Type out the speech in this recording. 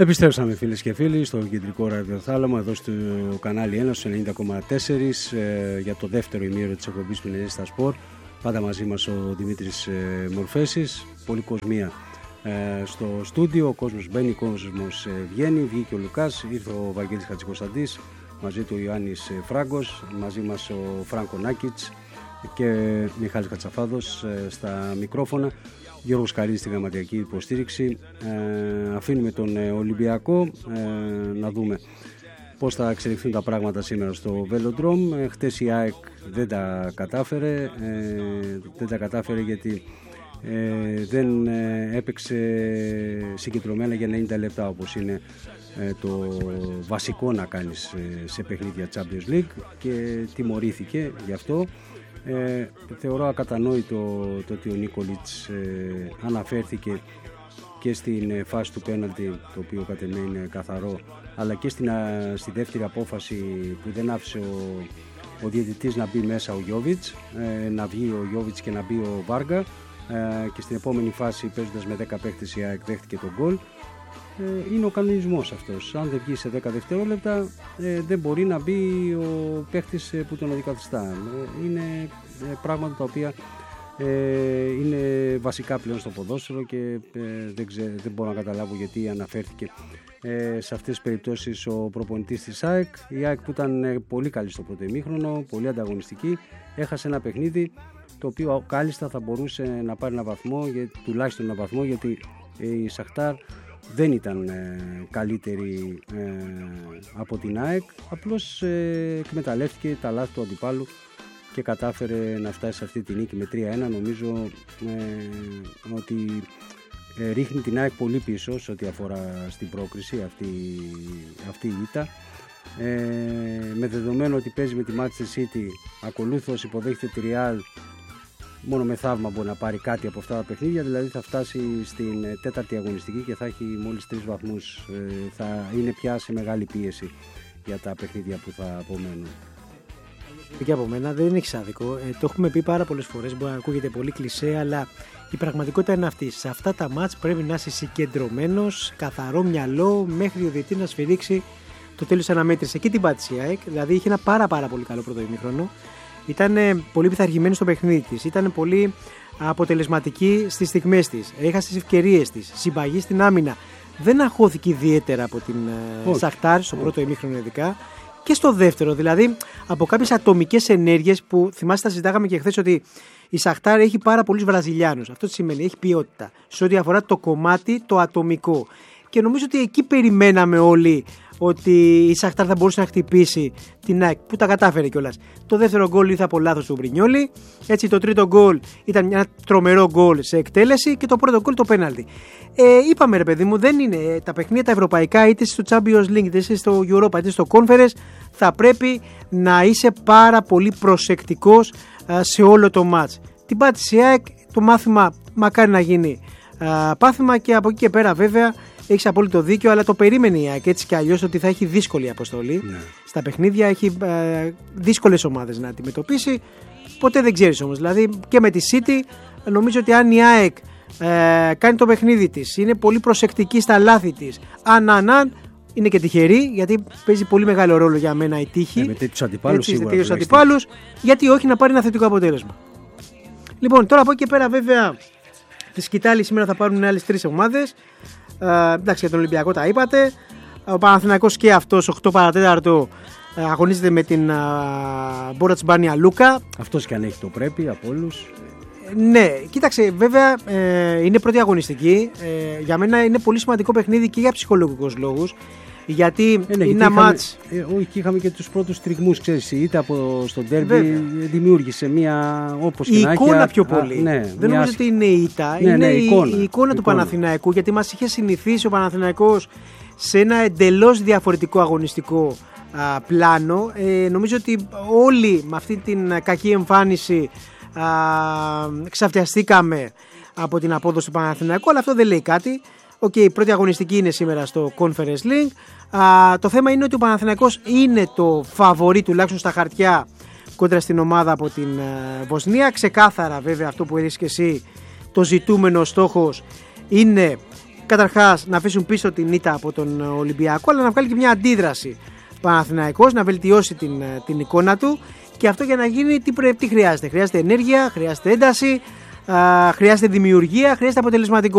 Επιστρέψαμε φίλες και φίλοι στο κεντρικό ραδιοθάλαμο εδώ στο κανάλι 1 στο 90,4 για το δεύτερο ημίωρο της εκπομπής Πινελίστα Σπορ. Πάντα μαζί μας ο Δημήτρης Μορφέσης, πολύ κοσμία στο στούντιο, ο κόσμος μπαίνει, ο κόσμος βγαίνει, βγήκε ο Λουκάς, ήρθε ο Βαγγέλης Χατζικοσταντής, μαζί του ο Ιωάννης Φράγκος, μαζί μας ο Φράνκο Νάκιτς και Μιχάλης Κατσαφάδος στα μικρόφωνα. Γιώργος Καρύδης στη γραμματιακή υποστήριξη. Αφήνουμε τον Ολυμπιακό να δούμε πώς θα εξελιχθούν τα πράγματα σήμερα στο Velodrome. Χτες η ΑΕΚ δεν τα κατάφερε γιατί δεν έπαιξε συγκεντρωμένα για 90 λεπτά όπως είναι το βασικό να κάνεις σε παιχνίδια Champions League και τιμωρήθηκε γι' αυτό. Θεωρώ ακατανόητο το ότι ο Νίκολιτς αναφέρθηκε και στην φάση του πέναλτι, το οποίο κατ' εμέ είναι καθαρό, αλλά και στη δεύτερη απόφαση που δεν άφησε ο διαιτητής να μπει μέσα ο Γιόβιτς, να βγει ο Γιόβιτς και να μπει ο Βάργα, και στην επόμενη φάση παίζοντας με 10 παίχτες η ΑΕΚ δέχτηκε τον γκολ. Είναι ο κανονισμός αυτός. Αν δεν βγει σε 10 δευτερόλεπτα δεν μπορεί να μπει ο παίχτης που τον αντικαθιστά. Είναι πράγματα τα οποία είναι βασικά πλέον στο ποδόσφαιρο και δεν μπορώ να καταλάβω γιατί αναφέρθηκε σε αυτές τις περιπτώσεις ο προπονητής της ΑΕΚ. Η ΑΕΚ που ήταν πολύ καλή στο πρώτο ημίχρονο, πολύ ανταγωνιστική, έχασε ένα παιχνίδι το οποίο κάλλιστα θα μπορούσε να πάρει ένα βαθμό, τουλάχιστον ένα βαθμό, γιατί η Σαχτάρ δεν ήταν καλύτερη από την ΑΕΚ, απλώς εκμεταλλεύτηκε τα λάθη του αντιπάλου και κατάφερε να φτάσει σε αυτή τη νίκη με 3-1. Νομίζω ότι ρίχνει την ΑΕΚ πολύ πίσω σε ό,τι αφορά στην πρόκριση αυτή η ήττα, με δεδομένο ότι παίζει με τη Manchester City, ακολούθως υποδέχεται τη Real. Μόνο με θαύμα μπορεί να πάρει κάτι από αυτά τα παιχνίδια, δηλαδή θα φτάσει στην τέταρτη αγωνιστική και θα έχει μόλις 3 βαθμούς. Θα είναι πια σε μεγάλη πίεση για τα παιχνίδια που θα απομένουν. Και από μένα δεν έχει άδικο. Το έχουμε πει πάρα πολλές φορές, μπορεί να ακούγεται πολύ κλισέ, αλλά η πραγματικότητα είναι αυτή. Σε αυτά τα μάτς πρέπει να είσαι συγκεντρωμένος, καθαρό μυαλό, μέχρι ο διαιτητής να σφυρίξει το τέλος αναμέτρησης. Εκεί την πάτησε η ΑΕΚ, δηλαδή είχε ένα πάρα πολύ καλό πρώτο ημίχρονο. Ήταν πολύ πειθαρχημένη στο παιχνίδι της, ήταν πολύ αποτελεσματική στις στιγμές της, έχασε τις ευκαιρίες της, συμπαγή στην άμυνα. Δεν αγχώθηκε ιδιαίτερα από την Σαχτάρ στο πρώτο ημίχρονο ειδικά και στο δεύτερο, δηλαδή από κάποιες ατομικές ενέργειες που θυμάστε τα συζητάγαμε και χθες ότι η Σαχτάρ έχει πάρα πολλούς Βραζιλιάνους. Αυτό τι σημαίνει, έχει ποιότητα σε ό,τι αφορά το κομμάτι το ατομικό. Και νομίζω ότι εκεί περιμέναμε όλοι ότι η Σαχτάρ θα μπορούσε να χτυπήσει την ΑΕΚ, που τα κατάφερε κιόλας. Το δεύτερο γκολ ήρθε από λάθος του Μπρινιόλι. Έτσι, το τρίτο γκολ ήταν ένα τρομερό γκολ σε εκτέλεση και το πρώτο γκολ το πέναλτι. Είπαμε ρε παιδί μου, δεν είναι τα παιχνίδια τα ευρωπαϊκά, είτε στο Champions League, είτε στο Europa, είτε στο Conference. Θα πρέπει να είσαι πάρα πολύ προσεκτικός σε όλο το μάτς. Την πάτησε η ΑΕΚ, το μάθημα μακάρι να γίνει πάθημα και από εκεί και πέρα βέβαια. Έχεις απόλυτο δίκιο, αλλά το περίμενε η ΑΕΚ έτσι κι αλλιώς ότι θα έχει δύσκολη αποστολή. Ναι. Στα παιχνίδια έχει δύσκολες ομάδες να αντιμετωπίσει. Ποτέ δεν ξέρεις όμως. Δηλαδή και με τη City νομίζω ότι αν η ΑΕΚ κάνει το παιχνίδι της, είναι πολύ προσεκτική στα λάθη της, αν είναι και τυχερή, γιατί παίζει πολύ μεγάλο ρόλο για μένα η τύχη. Με τέτοιους αντιπάλους σίγουρα. Με αντιπάλους, γιατί όχι να πάρει ένα θετικό αποτέλεσμα. Λοιπόν, τώρα από εκεί και πέρα βέβαια τη σκητάλη σήμερα θα πάρουν άλλες 3 ομάδες. Εντάξει, για τον Ολυμπιακό τα είπατε. Ο Παναθηναϊκός και αυτός 8 παρατέταρτο αγωνίζεται με την Μπόρατς Μπάνια Λούκα. Αυτός και αν έχει το πρέπει από όλους. Ναι, κοίταξε, βέβαια είναι πρώτη αγωνιστική. Για μένα είναι πολύ σημαντικό παιχνίδι και για ψυχολογικούς λόγους. Γιατί είναι ένα μάτς. Όχι, είχαμε και τους πρώτους τριγμούς, ξέρεις, είτε στο ντέρμπι δημιούργησε μια όπως και να έχει. Η εικόνα πιο πολύ. Ναι, δεν νομίζω ότι είναι η ήττα, είναι η εικόνα του Παναθηναϊκού, γιατί μας είχε συνηθίσει ο Παναθηναϊκός σε ένα εντελώς διαφορετικό αγωνιστικό πλάνο. Νομίζω ότι όλοι με αυτή την κακή εμφάνιση ξαφτιαστήκαμε από την απόδοση του Παναθηναϊκού, αλλά αυτό δεν λέει κάτι. Η πρώτη αγωνιστική είναι σήμερα στο Conference League. Το θέμα είναι ότι ο Παναθηναϊκός είναι το φαβορί τουλάχιστον στα χαρτιά κόντρα στην ομάδα από την Βοσνία. Ξεκάθαρα βέβαια αυτό που έδειξε και εσύ, το ζητούμενο στόχος είναι καταρχάς να αφήσουν πίσω την ήττα από τον Ολυμπιακό, αλλά να βγάλει και μια αντίδραση Παναθηναϊκός, να βελτιώσει την εικόνα του. Και αυτό για να γίνει τι χρειάζεται? Χρειάζεται ενέργεια, χρειάζεται ένταση, χρειάζεται δημιουργία, χρειάζεται αποτελεσματικότητα.